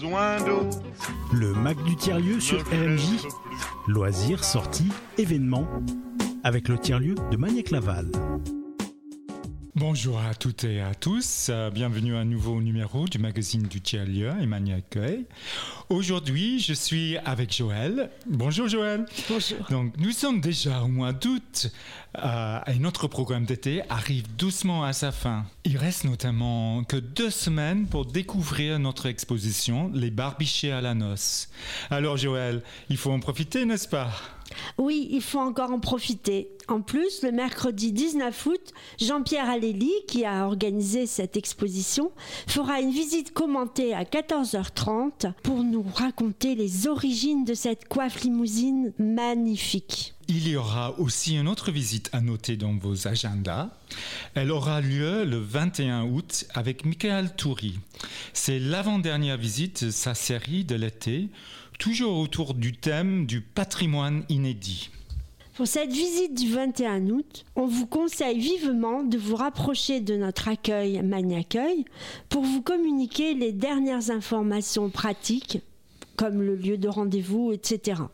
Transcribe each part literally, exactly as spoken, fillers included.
besoin d'eau. Le Mac du tiers-lieu sur R M J. Loisirs, sorties, événements. Avec le tiers-lieu de Magnac-Laval. Bonjour à toutes et à tous, euh, bienvenue à un nouveau numéro du magazine du tiers-lieu et Magnac-Accueil. Aujourd'hui, je suis avec Joël. Bonjour Joël. Bonjour. Donc, nous sommes déjà au mois d'août euh, et notre programme d'été arrive doucement à sa fin. Il reste notamment que deux semaines pour découvrir notre exposition Les Barbichés à la noce. Alors Joël, il faut en profiter, n'est-ce pas ? Oui, il faut encore en profiter. En plus, le mercredi dix-neuf août, Jean-Pierre Aléli, qui a organisé cette exposition, fera une visite commentée à quatorze heures trente pour nous raconter les origines de cette coiffe limousine magnifique. Il y aura aussi une autre visite à noter dans vos agendas. Elle aura lieu le vingt et un août avec Michael Toury. C'est l'avant-dernière visite de sa série de l'été, toujours autour du thème du patrimoine inédit. Pour cette visite du vingt et un août, on vous conseille vivement de vous rapprocher de notre accueil Magnac-Accueil pour vous communiquer les dernières informations pratiques, comme le lieu de rendez-vous, et cetera.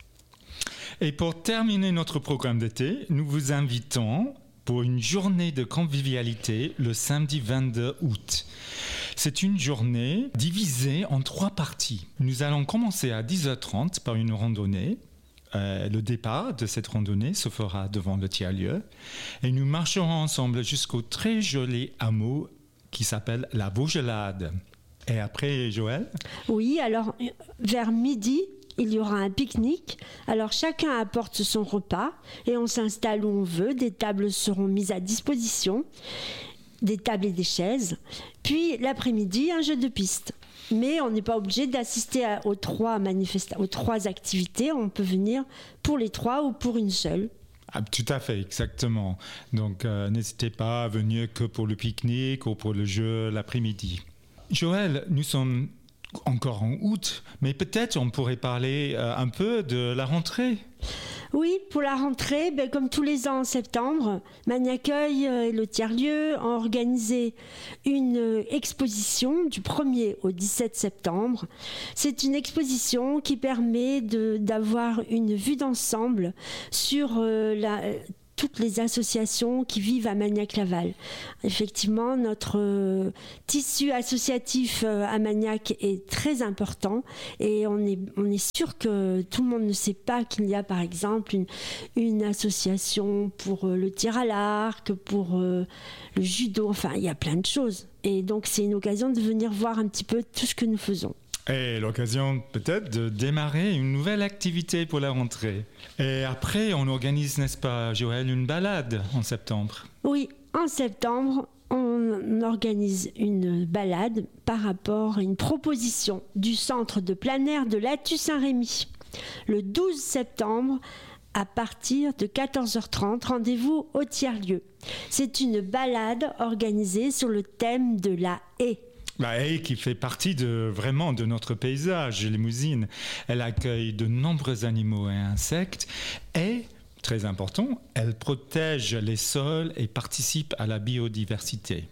Et pour terminer notre programme d'été, nous vous invitons pour une journée de convivialité le samedi vingt-deux août. C'est une journée divisée en trois parties. Nous allons commencer à dix heures trente par une randonnée. Euh, le départ de cette randonnée se fera devant le tiers-lieu et nous marcherons ensemble jusqu'au très joli hameau qui s'appelle la Vaugelade. Et après, Joël ? Oui, alors vers midi, il y aura un pique-nique. Alors chacun apporte son repas et on s'installe où on veut. Des tables seront mises à disposition, des tables et des chaises. Puis l'après-midi, un jeu de piste. Mais on n'est pas obligé d'assister à, aux, trois manifesta- aux trois activités. On peut venir pour les trois ou pour une seule. Ah, tout à fait, exactement. Donc euh, n'hésitez pas à venir que pour le pique-nique ou pour le jeu l'après-midi. Joël, nous sommes encore en août, mais peut-être on pourrait parler euh, un peu de la rentrée. Oui, pour la rentrée, ben, comme tous les ans en septembre, Magnac-Accueil et le tiers-lieu ont organisé une exposition du premier au dix-sept septembre. C'est une exposition qui permet de, d'avoir une vue d'ensemble sur euh, la... toutes les associations qui vivent à Magnac-Laval. Effectivement, notre euh, tissu associatif euh, à Magnac est très important et on est, on est sûr que tout le monde ne sait pas qu'il y a par exemple une, une association pour euh, le tir à l'arc, pour euh, le judo, enfin il y a plein de choses. Et donc c'est une occasion de venir voir un petit peu tout ce que nous faisons. Et l'occasion peut-être de démarrer une nouvelle activité pour la rentrée. Et après, on organise, n'est-ce pas, Joël, une balade en septembre ? Oui, en septembre, on organise une balade par rapport à une proposition du centre de plein air de Lathu-Saint-Rémy. Le douze septembre, à partir de quatorze heures trente, rendez-vous au tiers-lieu. C'est une balade organisée sur le thème de la haie. La haie qui fait partie de, vraiment de notre paysage limousine. Elle accueille de nombreux animaux et insectes et, très important, elle protège les sols et participe à la biodiversité.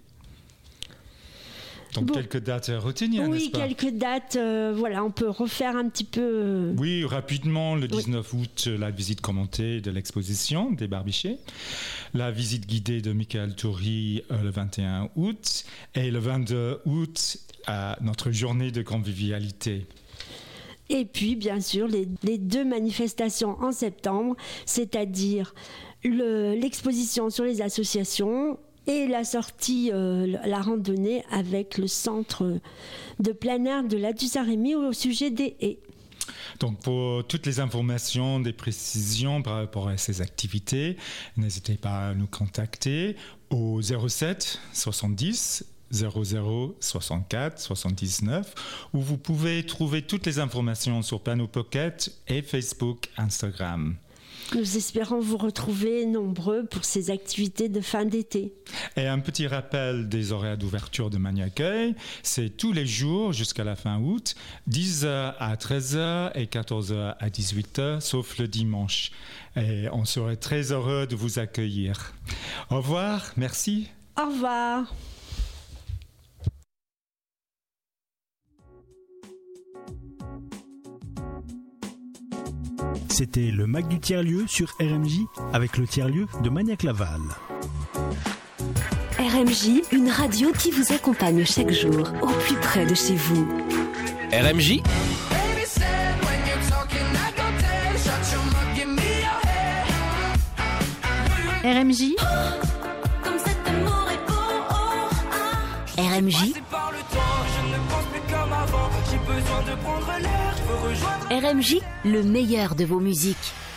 Donc bon. Quelques dates à retenir, oui, n'est-ce pas ? Oui, quelques dates. Euh, voilà, on peut refaire un petit peu... Euh... Oui, rapidement, le dix-neuf oui. août, la visite commentée de l'exposition des Barbichés. La visite guidée de Michael Toury euh, le vingt et un août. Et le vingt-deux août, euh, notre journée de convivialité. Et puis, bien sûr, les, les deux manifestations en septembre, c'est-à-dire le, l'exposition sur les associations et la sortie, euh, la randonnée avec le centre de plein air de Lathu-Saint-Rémy au sujet des haies. Donc pour toutes les informations, des précisions par rapport à ces activités, n'hésitez pas à nous contacter au zéro sept soixante-dix zéro zéro soixante-quatre soixante-dix-neuf où vous pouvez trouver toutes les informations sur Panneau Pocket et Facebook, Instagram. Nous espérons vous retrouver nombreux pour ces activités de fin d'été. Et un petit rappel des horaires d'ouverture de Magnac-Accueil, c'est tous les jours jusqu'à la fin août, dix heures à treize heures et quatorze heures à dix-huit heures, sauf le dimanche. Et on serait très heureux de vous accueillir. Au revoir, merci. Au revoir. C'était le Mac du tiers-lieu sur R M J avec le tiers-lieu de Magnac Laval. R M J, une radio qui vous accompagne chaque jour au plus près de chez vous. R M J R M J R M J R M J, le meilleur de vos musiques.